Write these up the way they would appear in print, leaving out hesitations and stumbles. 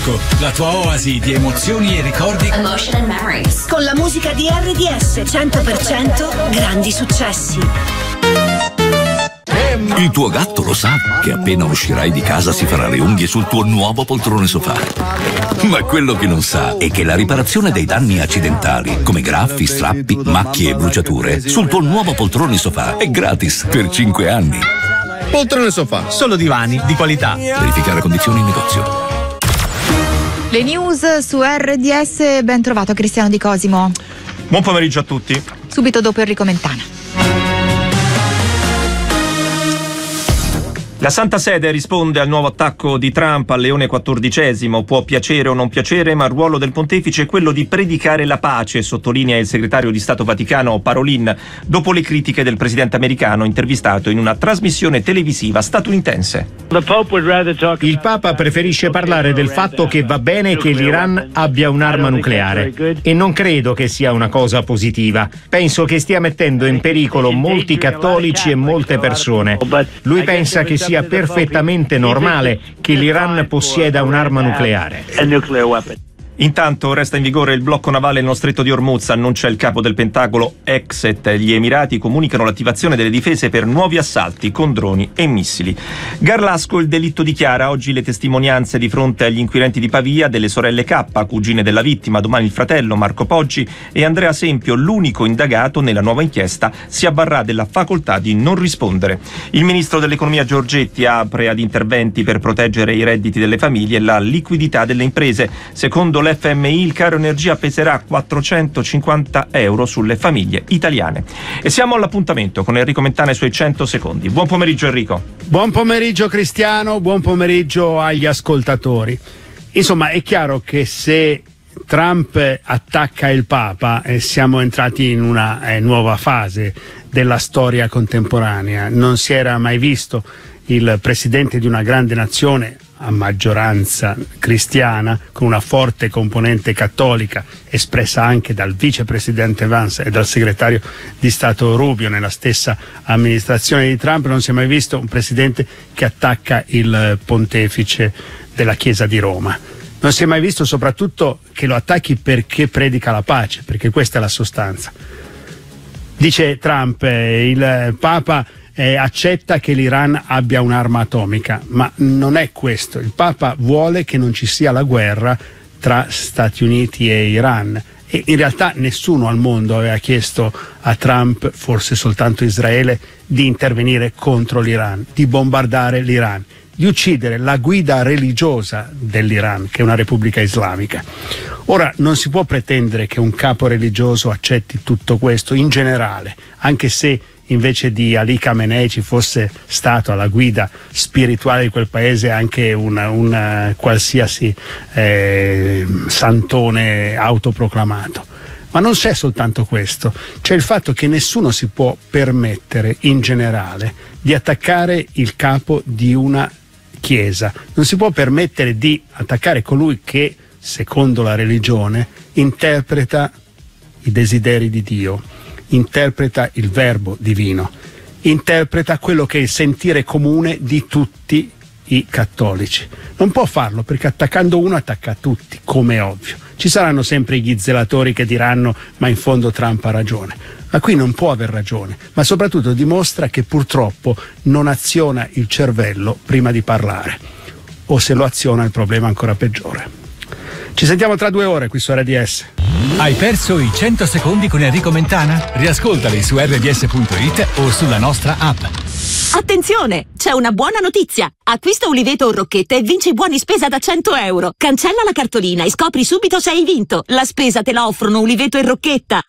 La tua oasi di emozioni e ricordi. Emotion and Memories. Con la musica di RDS 100% grandi successi. Il tuo gatto lo sa che appena uscirai di casa si farà le unghie sul tuo nuovo poltrone sofà. Ma quello che non sa è che la riparazione dei danni accidentali, come graffi, strappi, macchie e bruciature, sul tuo nuovo poltrone sofà è gratis per 5 anni. Poltrone sofà, solo divani di qualità. Verificare condizioni in negozio. Le news su RDS, ben trovato Cristiano Di Cosimo. Buon pomeriggio a tutti. Subito dopo Enrico Mentana. La Santa Sede risponde al nuovo attacco di Trump al Leone XIV. Può piacere o non piacere, ma il ruolo del pontefice è quello di predicare la pace, sottolinea il segretario di Stato Vaticano Parolin, dopo le critiche del presidente americano intervistato in una trasmissione televisiva statunitense. Il Papa preferisce parlare del fatto che va bene che l'Iran abbia un'arma nucleare e non credo che sia una cosa positiva. Penso che stia mettendo in pericolo molti cattolici e molte persone. Lui pensa che sia perfettamente normale che l'Iran possieda un'arma nucleare. Intanto resta in vigore il blocco navale nello stretto di Hormuz, annuncia il capo del Pentagono Exet. Gli Emirati comunicano l'attivazione delle difese per nuovi assalti con droni e missili. Garlasco, il delitto di Chiara. Oggi le testimonianze di fronte agli inquirenti di Pavia delle sorelle K, cugine della vittima, domani il fratello Marco Poggi e Andrea Sempio, l'unico indagato nella nuova inchiesta, si avvarrà della facoltà di non rispondere. Il ministro dell'economia Giorgetti apre ad interventi per proteggere i redditi delle famiglie e la liquidità delle imprese. Secondo l'FMI il caro energia peserà 450 euro sulle famiglie italiane. E siamo all'appuntamento con Enrico Mentana e i suoi 100 secondi. Buon pomeriggio Enrico. Buon pomeriggio Cristiano, buon pomeriggio agli ascoltatori. Insomma, è chiaro che se Trump attacca il Papa siamo entrati in una nuova fase della storia contemporanea. Non si era mai visto il presidente di una grande nazione a maggioranza cristiana, con una forte componente cattolica, espressa anche dal vicepresidente Vance e dal segretario di Stato Rubio nella stessa amministrazione di Trump. Non si è mai visto un presidente che attacca il pontefice della Chiesa di Roma. Non si è mai visto soprattutto che lo attacchi perché predica la pace, perché questa è la sostanza. Dice Trump, il Papa accetta che l'Iran abbia un'arma atomica, ma non è questo. Il Papa vuole che non ci sia la guerra tra Stati Uniti e Iran e in realtà nessuno al mondo aveva chiesto a Trump, forse soltanto Israele, di intervenire contro l'Iran, di bombardare l'Iran, di uccidere la guida religiosa dell'Iran, che è una repubblica islamica. Ora, non si può pretendere che un capo religioso accetti tutto questo in generale, anche se invece di Ali Khamenei ci fosse stato alla guida spirituale di quel paese anche un qualsiasi santone autoproclamato. Ma non c'è soltanto questo, c'è il fatto che nessuno si può permettere in generale di attaccare il capo di una chiesa, non si può permettere di attaccare colui che, secondo la religione, interpreta i desideri di Dio, interpreta il verbo divino, interpreta quello che è il sentire comune di tutti i cattolici. Non può farlo perché attaccando uno attacca tutti, come è ovvio. Ci saranno sempre gli zelatori che diranno ma in fondo Trump ha ragione. Ma qui non può aver ragione, ma soprattutto dimostra che purtroppo non aziona il cervello prima di parlare, o se lo aziona il problema è ancora peggiore. Ci sentiamo tra 2 ore qui su RDS. Hai perso i 100 secondi con Enrico Mentana? Riascoltali su rds.it o sulla nostra app. Attenzione! C'è una buona notizia! Acquista Uliveto o Rocchetta e vinci buoni spesa da 100 euro. Cancella la cartolina e scopri subito se hai vinto. La spesa te la offrono Uliveto e Rocchetta.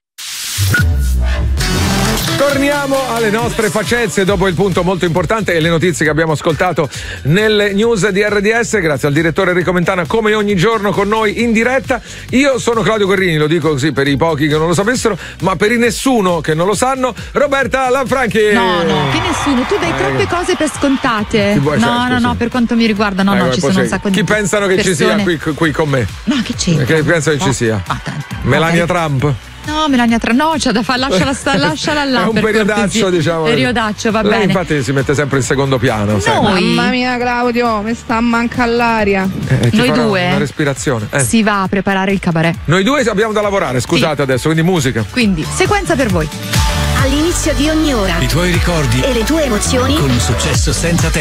Torniamo alle nostre facezie dopo il punto molto importante e le notizie che abbiamo ascoltato nelle news di RDS. Grazie al direttore Enrico Mentana, come ogni giorno con noi in diretta. Io sono Claudio Guerrini, lo dico così per i pochi che non lo sapessero, ma per i nessuno che non lo sanno, Roberta Lanfranchi. No, che nessuno, tu dai troppe cose per scontate. No, per quanto mi riguarda, ci sono un sacco di chi pensano che persone. ci sia qui con me? No, che c'entra? Che pensano che ci sia? Melania Trump? No, Melania no, c'è da fare, lasciala là. È un periodaccio, diciamo. Periodaccio, va Lei bene. Infatti si mette sempre in secondo piano. Mamma mia, Claudio, mi sta a mancare l'aria. Noi due una respirazione. Si va a preparare il cabaret. Noi due abbiamo da lavorare, scusate adesso, quindi musica. Quindi, sequenza per voi. All'inizio di ogni ora. I tuoi ricordi e le tue emozioni. Con un successo senza tempo.